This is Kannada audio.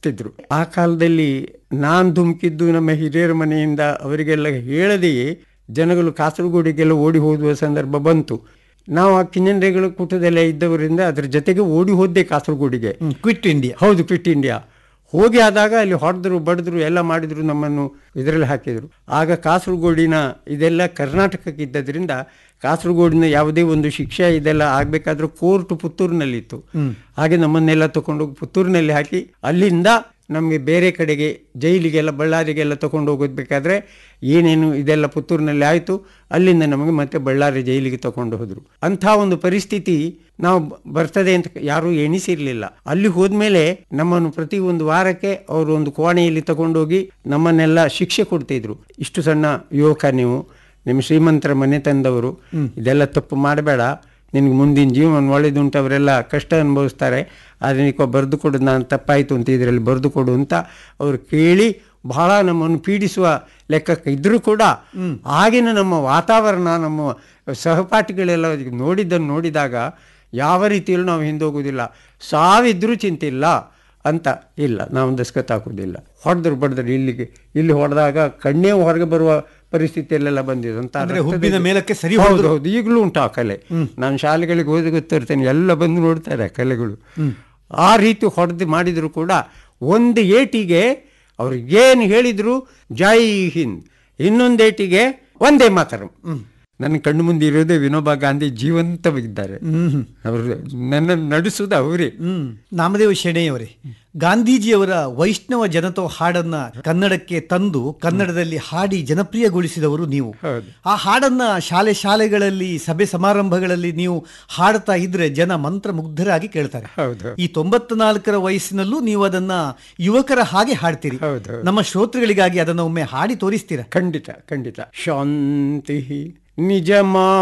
ಿದ್ರು ಆ ಕಾಲದಲ್ಲಿ ನಾನ್ ಧುಮುಕಿದ್ದು ನಮ್ಮ ಹಿರಿಯರ ಮನೆಯಿಂದ ಅವರಿಗೆಲ್ಲ ಹೇಳದೆಯೇ ಜನಗಳು ಕಾಸರಗೋಡಿಗೆಲ್ಲ ಓಡಿ ಹೋಗುವ ಸಂದರ್ಭ ಬಂತು. ನಾವು ಆ ಕಿನ್ನಂದ್ರೆಗಳ ಕೂಟದಲ್ಲೇ ಇದ್ದವರಿಂದ ಅದ್ರ ಜೊತೆಗೆ ಓಡಿ ಹೋದ್ದೆ ಕಾಸರಗೋಡಿಗೆ. Quit India. ಹೌದು, ಕ್ವಿಟ್ ಇಂಡಿಯಾ. ಹೋಗಿ ಆದಾಗ ಅಲ್ಲಿ ಹೊಡೆದ್ರು ಬಡಿದ್ರು ಎಲ್ಲ ಮಾಡಿದ್ರು, ನಮ್ಮನ್ನು ಇದರಲ್ಲಿ ಹಾಕಿದರು. ಆಗ ಕಾಸರಗೋಡಿನ ಇದೆಲ್ಲ ಕರ್ನಾಟಕಕ್ಕೆ ಇದ್ದದ್ರಿಂದ ಕಾಸರಗೋಡಿನ ಯಾವುದೇ ಒಂದು ಶಿಕ್ಷೆ ಇದೆಲ್ಲ ಆಗಬೇಕಾದ್ರೂ ಕೋರ್ಟ್ ಪುತ್ತೂರಿನಲ್ಲಿತ್ತು. ಹಾಗೆ ನಮ್ಮನ್ನೆಲ್ಲ ತಗೊಂಡೋಗಿ ಪುತ್ತೂರಿನಲ್ಲಿ ಹಾಕಿ ಅಲ್ಲಿಂದ ನಮಗೆ ಬೇರೆ ಕಡೆಗೆ ಜೈಲಿಗೆಲ್ಲ ಬಳ್ಳಾರಿಗೆಲ್ಲ ತಗೊಂಡು ಹೋಗೋದ್ಬೇಕಾದ್ರೆ ಏನೇನು ಇದೆಲ್ಲ ಪುತ್ತೂರಿನಲ್ಲಿ ಆಯಿತು. ಅಲ್ಲಿಂದ ನಮಗೆ ಮತ್ತೆ ಬಳ್ಳಾರಿ ಜೈಲಿಗೆ ತಗೊಂಡು ಹೋದರು. ಅಂಥ ಒಂದು ಪರಿಸ್ಥಿತಿ ನಾವು ಬರ್ತದೆ ಅಂತ ಯಾರೂ ಎಣಿಸಿರಲಿಲ್ಲ. ಅಲ್ಲಿ ಹೋದ್ಮೇಲೆ ನಮ್ಮನ್ನು ಪ್ರತಿ ಒಂದು ವಾರಕ್ಕೆ ಅವರು ಒಂದು ಕೋಣೆಯಲ್ಲಿ ತಗೊಂಡೋಗಿ ನಮ್ಮನ್ನೆಲ್ಲ ಶಿಕ್ಷೆ ಕೊಡ್ತಿದ್ರು. ಇಷ್ಟು ಸಣ್ಣ ಯುವಕ ನೀವು, ನಿಮ್ಮ ಶ್ರೀಮಂತರ ಮನೆ ತಂದವರು, ಇದೆಲ್ಲ ತಪ್ಪು ಮಾಡಬೇಡ, ನಿನಗೆ ಮುಂದಿನ ಜೀವನ ಒಳ್ಳೆದುಂಟು, ಅವರೆಲ್ಲ ಕಷ್ಟ ಅನುಭವಿಸ್ತಾರೆ, ಅದನ್ನ ಬರೆದು ಕೊಡು, ನಾನು ತಪ್ಪಾಯಿತು ಅಂತ ಇದರಲ್ಲಿ ಬರೆದು ಕೊಡು ಅಂತ ಅವರು ಕೇಳಿ ಬಹಳ ನಮ್ಮನ್ನು ಪೀಡಿಸುವ ಲೆಕ್ಕಕ್ಕೆ ಇದ್ದರೂ ಕೂಡ ಆಗಿನ ನಮ್ಮ ವಾತಾವರಣ, ನಮ್ಮ ಸಹಪಾಠಿಗಳೆಲ್ಲ ನೋಡಿದ್ದನ್ನು ನೋಡಿದಾಗ ಯಾವ ರೀತಿಯಲ್ಲೂ ನಾವು ಹಿಂದೋಗೋದಿಲ್ಲ. ಸಾವಿದ್ರೂ ಚಿಂತಿಲ್ಲ ಅಂತ ಇಲ್ಲ, ನಾವು ದಸ್ಕತ್ ಹಾಕೋದಿಲ್ಲ. ಹೊಡೆದ್ರು ಬಡಿದ್ರು, ಇಲ್ಲಿ ಹೊಡೆದಾಗ ಕಣ್ಣೇ ಹೊರಗೆ ಬರುವ ಪರಿಸ್ಥಿತಿಯಲ್ಲೆಲ್ಲ ಬಂದಿದೆ ಅಂತ. ಹುಬ್ಬಿನ ಮೇಲಕ್ಕೆ ಸರಿ. ಹೌದು ಹೌದು, ಈಗಲೂ ಉಂಟು ಆ ಕಲೆ. ನಾನು ಶಾಲೆಗಳಿಗೆ ಹೋಗಿ ಗೊತ್ತಿರ್ತೇನೆ, ಎಲ್ಲ ಬಂದು ನೋಡ್ತಾರೆ ಕಲೆಗಳು. ಆ ರೀತಿ ಹೊಡೆದು ಮಾಡಿದ್ರು ಕೂಡ ಒಂದು ಏಟಿಗೆ ಅವ್ರಿಗೇನು ಹೇಳಿದ್ರು ಜೈ ಹಿಂದ್, ಇನ್ನೊಂದು ಏಟಿಗೆ ವಂದೇ ಮಾತರಂ. ನನ್ನ ಕಣ್ಣು ಮುಂದೆ ಇರೋದೇ ವಿನೋಬಾ ಗಾಂಧಿ ಜೀವಂತವಾಗಿದ್ದಾರೆ. ಅವರು ನನ್ನ ನಡೆಸುವುದು ಅವರೇ. ನಾಮದೇವ ಶೆಣೆಯವರೇ, ಗಾಂಧೀಜಿಯವರ ವೈಷ್ಣವ ಜನತೋ ಹಾಡನ್ನ ಕನ್ನಡಕ್ಕೆ ತಂದು ಕನ್ನಡದಲ್ಲಿ ಹಾಡಿ ಜನಪ್ರಿಯಗೊಳಿಸಿದವರು ನೀವು. ಆ ಹಾಡನ್ನ ಶಾಲೆಗಳಲ್ಲಿ ಸಭೆ ಸಮಾರಂಭಗಳಲ್ಲಿ ನೀವು ಹಾಡ್ತಾ ಇದ್ರೆ ಜನ ಮಂತ್ರಮುಗ್ಧರಾಗಿ ಕೇಳ್ತಾರೆ. ಈ 94ರ ವಯಸ್ಸಿನಲ್ಲೂ ನೀವು ಅದನ್ನ ಯುವಕರ ಹಾಗೆ ಹಾಡ್ತೀರಿ. ನಮ್ಮ ಶ್ರೋತೃಗಳಿಗಾಗಿ ಅದನ್ನ ಒಮ್ಮೆ ಹಾಡಿ ತೋರಿಸ್ತೀರಾ? ಖಂಡಿತ ಖಂಡಿತ. ಶಾಂತಿ ನಿಜಮಾ